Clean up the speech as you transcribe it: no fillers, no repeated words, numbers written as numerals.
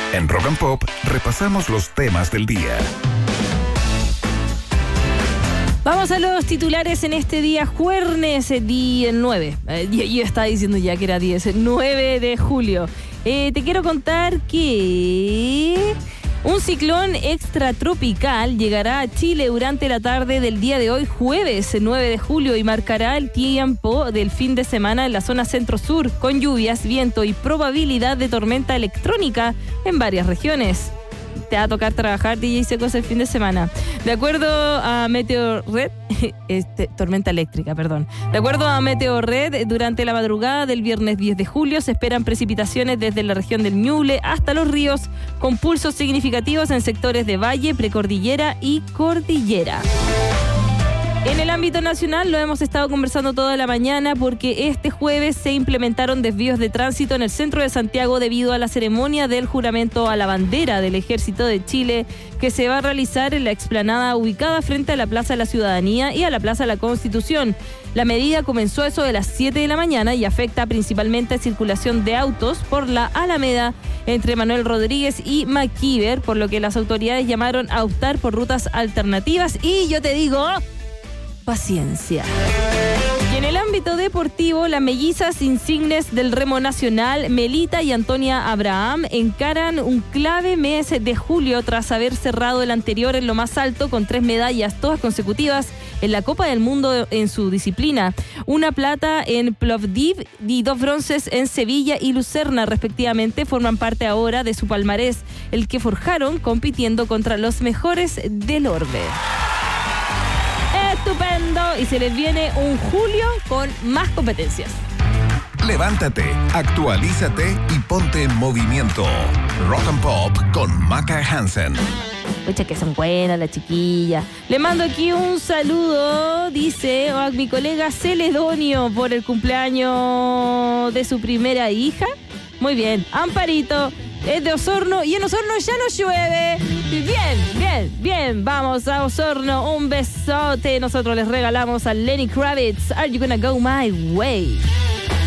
En Rock and Pop repasamos los temas del día. Vamos a los titulares en este día, jueves, día 9. Yo estaba diciendo ya que era 10, 9 de julio. Te quiero contar que un ciclón extratropical llegará a Chile durante la tarde del día de hoy, jueves 9 de julio, y marcará el tiempo del fin de semana en la zona centro-sur, con lluvias, viento y probabilidad de tormenta electrónica en varias regiones. Te va a tocar trabajar, DJ Secos, el fin de semana. De acuerdo a Meteorred, tormenta eléctrica, perdón. De acuerdo a Meteorred, durante la madrugada del viernes 10 de julio se esperan precipitaciones desde la región del Ñuble hasta los ríos, con pulsos significativos en sectores de valle, precordillera y cordillera. En el ámbito nacional lo hemos estado conversando toda la mañana porque este jueves se implementaron desvíos de tránsito en el centro de Santiago debido a la ceremonia del juramento a la bandera del Ejército de Chile que se va a realizar en la explanada ubicada frente a la Plaza de la Ciudadanía y a la Plaza de la Constitución. La medida comenzó eso de las 7 de la mañana y afecta principalmente a circulación de autos por la Alameda entre Manuel Rodríguez y MacIver, por lo que las autoridades llamaron a optar por rutas alternativas y yo te digo, paciencia. Y en el ámbito deportivo, las mellizas insignes del remo nacional, Melita y Antonia Abraham, encaran un clave mes de julio tras haber cerrado el anterior en lo más alto con 3 medallas, todas consecutivas, en la Copa del Mundo en su disciplina. Una plata en Plovdiv y 2 bronces en Sevilla y Lucerna, respectivamente, forman parte ahora de su palmarés, el que forjaron compitiendo contra los mejores del orbe. Estupendo, y se les viene un julio con más competencias. Levántate, actualízate y ponte en movimiento. Rock and Pop con Maca Hansen. Pucha, que son buenas las chiquillas. Le mando aquí un saludo, dice, a mi colega Celedonio por el cumpleaños de su primera hija. Muy bien, Amparito. Es de Osorno y en Osorno ya no llueve. Bien. Vamos a Osorno. Un besote. Nosotros les regalamos a Lenny Kravitz. Are you gonna go my way?